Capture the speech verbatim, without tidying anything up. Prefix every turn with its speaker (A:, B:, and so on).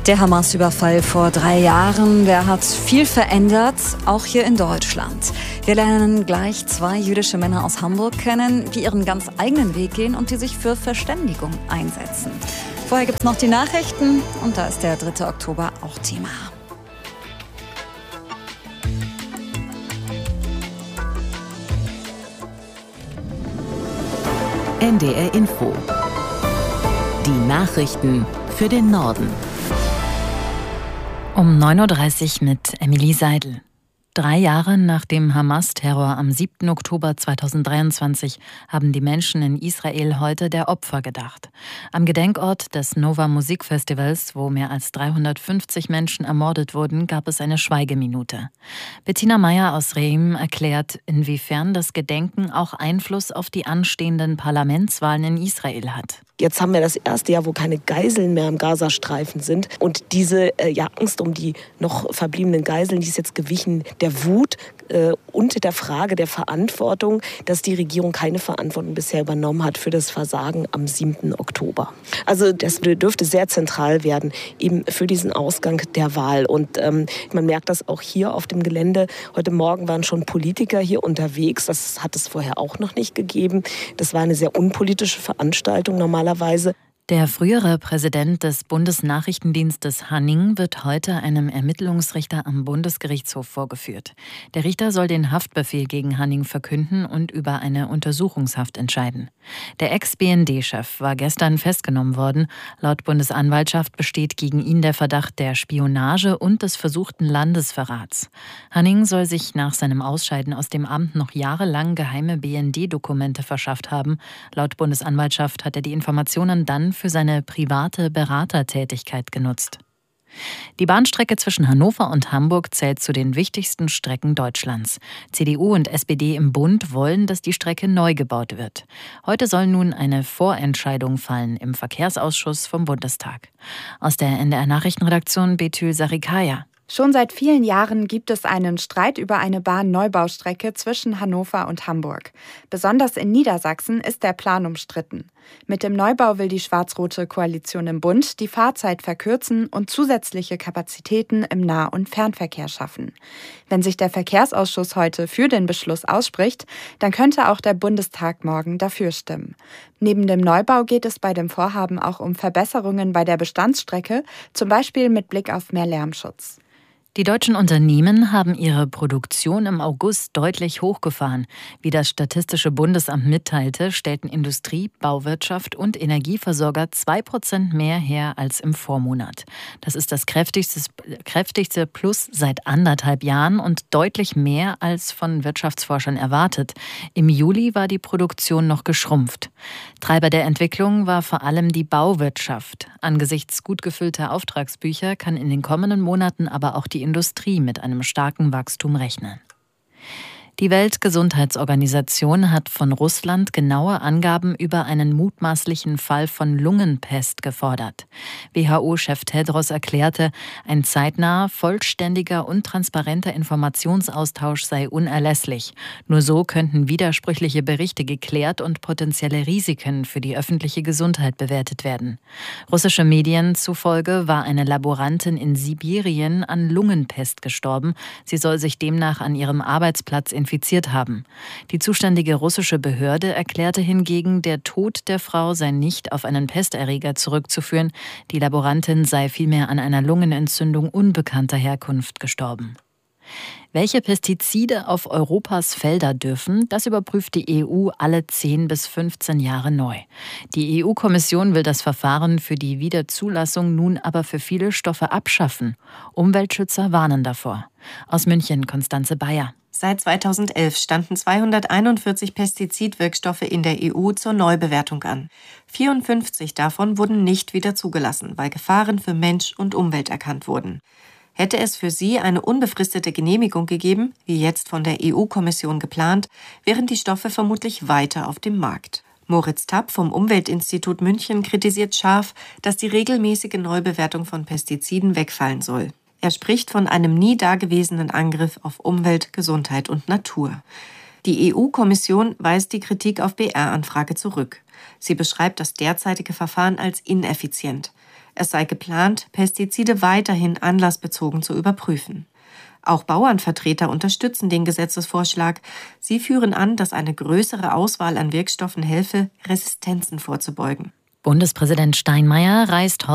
A: Der Hamas-Überfall vor drei Jahren, der hat viel verändert, auch hier in Deutschland. Wir lernen gleich zwei jüdische Männer aus Hamburg kennen, die ihren ganz eigenen Weg gehen und die sich für Verständigung einsetzen. Vorher gibt's noch die Nachrichten und da ist der dritte Oktober auch Thema.
B: N D R Info. Die Nachrichten für den Norden.
C: Um neun Uhr dreißig mit Emilie Seidel. Drei Jahre nach dem Hamas-Terror am siebten Oktober zweitausenddreiundzwanzig haben die Menschen in Israel heute der Opfer gedacht. Am Gedenkort des Nova Musikfestivals, wo mehr als dreihundertfünfzig Menschen ermordet wurden, gab es eine Schweigeminute. Bettina Meyer aus Rehm erklärt, inwiefern das Gedenken auch Einfluss auf die anstehenden Parlamentswahlen in Israel hat.
D: Jetzt haben wir das erste Jahr, wo keine Geiseln mehr im Gazastreifen sind. Und diese äh, ja, Angst um die noch verbliebenen Geiseln, die ist jetzt gewichen der Wut äh, und der Frage der Verantwortung, dass die Regierung keine Verantwortung bisher übernommen hat für das Versagen am siebten Oktober. Also das dürfte sehr zentral werden, eben für diesen Ausgang der Wahl. Und ähm, man merkt das auch hier auf dem Gelände. Heute Morgen waren schon Politiker hier unterwegs. Das hat es vorher auch noch nicht gegeben. Das war eine sehr unpolitische Veranstaltung normalerweise.
C: Der frühere Präsident des Bundesnachrichtendienstes Hanning wird heute einem Ermittlungsrichter am Bundesgerichtshof vorgeführt. Der Richter soll den Haftbefehl gegen Hanning verkünden und über eine Untersuchungshaft entscheiden. Der Ex-B N D-Chef war gestern festgenommen worden. Laut Bundesanwaltschaft besteht gegen ihn der Verdacht der Spionage und des versuchten Landesverrats. Hanning soll sich nach seinem Ausscheiden aus dem Amt noch jahrelang geheime B N D-Dokumente verschafft haben. Laut Bundesanwaltschaft hat er die Informationen dann für seine private Beratertätigkeit genutzt. Die Bahnstrecke zwischen Hannover und Hamburg zählt zu den wichtigsten Strecken Deutschlands. C D U und S P D im Bund wollen, dass die Strecke neu gebaut wird. Heute soll nun eine Vorentscheidung fallen im Verkehrsausschuss vom Bundestag. Aus der N D R-Nachrichtenredaktion Betül Sarikaya.
E: Schon seit vielen Jahren gibt es einen Streit über eine Bahnneubaustrecke zwischen Hannover und Hamburg. Besonders in Niedersachsen ist der Plan umstritten. Mit dem Neubau will die schwarz-rote Koalition im Bund die Fahrzeit verkürzen und zusätzliche Kapazitäten im Nah- und Fernverkehr schaffen. Wenn sich der Verkehrsausschuss heute für den Beschluss ausspricht, dann könnte auch der Bundestag morgen dafür stimmen. Neben dem Neubau geht es bei dem Vorhaben auch um Verbesserungen bei der Bestandsstrecke, zum Beispiel mit Blick auf mehr Lärmschutz.
C: Die deutschen Unternehmen haben ihre Produktion im August deutlich hochgefahren. Wie das Statistische Bundesamt mitteilte, stellten Industrie, Bauwirtschaft und Energieversorger zwei Prozent mehr her als im Vormonat. Das ist das kräftigste, kräftigste Plus seit anderthalb Jahren und deutlich mehr als von Wirtschaftsforschern erwartet. Im Juli war die Produktion noch geschrumpft. Treiber der Entwicklung war vor allem die Bauwirtschaft. Angesichts gut gefüllter Auftragsbücher kann in den kommenden Monaten aber auch die Industrie mit einem starken Wachstum rechnen. Die Weltgesundheitsorganisation hat von Russland genaue Angaben über einen mutmaßlichen Fall von Lungenpest gefordert. W H O-Chef Tedros erklärte, ein zeitnaher, vollständiger und transparenter Informationsaustausch sei unerlässlich. Nur so könnten widersprüchliche Berichte geklärt und potenzielle Risiken für die öffentliche Gesundheit bewertet werden. Russische Medien zufolge war eine Laborantin in Sibirien an Lungenpest gestorben. Sie soll sich demnach an ihrem Arbeitsplatz in infiziert haben. Die zuständige russische Behörde erklärte hingegen, der Tod der Frau sei nicht auf einen Pesterreger zurückzuführen. Die Laborantin sei vielmehr an einer Lungenentzündung unbekannter Herkunft gestorben. Welche Pestizide auf Europas Felder dürfen, das überprüft die E U alle zehn bis fünfzehn Jahre neu. Die E U-Kommission will das Verfahren für die Wiederzulassung nun aber für viele Stoffe abschaffen. Umweltschützer warnen davor. Aus München Konstanze Bayer.
F: Seit zweitausendelf standen zweihunderteinundvierzig Pestizidwirkstoffe in der E U zur Neubewertung an. vierundfünfzig davon wurden nicht wieder zugelassen, weil Gefahren für Mensch und Umwelt erkannt wurden. Hätte es für sie eine unbefristete Genehmigung gegeben, wie jetzt von der E U-Kommission geplant, wären die Stoffe vermutlich weiter auf dem Markt. Moritz Tapp vom Umweltinstitut München kritisiert scharf, dass die regelmäßige Neubewertung von Pestiziden wegfallen soll. Er spricht von einem nie dagewesenen Angriff auf Umwelt, Gesundheit und Natur. Die E U-Kommission weist die Kritik auf B R-Anfrage zurück. Sie beschreibt das derzeitige Verfahren als ineffizient. Es sei geplant, Pestizide weiterhin anlassbezogen zu überprüfen. Auch Bauernvertreter unterstützen den Gesetzesvorschlag. Sie führen an, dass eine größere Auswahl an Wirkstoffen helfe, Resistenzen vorzubeugen.
C: Bundespräsident Steinmeier reist heute